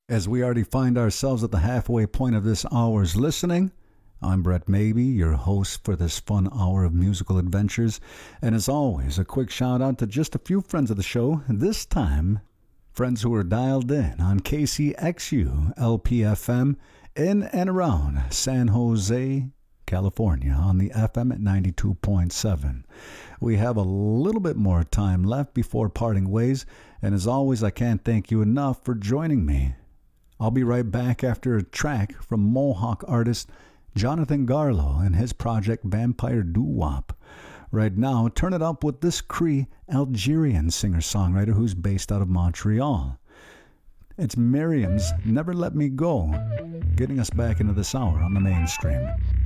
As we already find ourselves at the halfway point of this hour's listening, I'm Brett Maybe, your host for this fun hour of musical adventures. And as always, a quick shout out to just a few friends of the show, this time, friends who are dialed in on KCXU LPFM in and around San Jose, California on the FM at 92.7. We have a little bit more time left before parting ways, and as always, I can't thank you enough for joining me. I'll be right back after a track from Mohawk artist Jonathan Garlow and his project Vampire Doo-Wop. Right now, turn it up with this Cree Algerian singer-songwriter who's based out of Montreal. It's Miriam's Never Let Me Go, getting us back into this hour on the mainstream.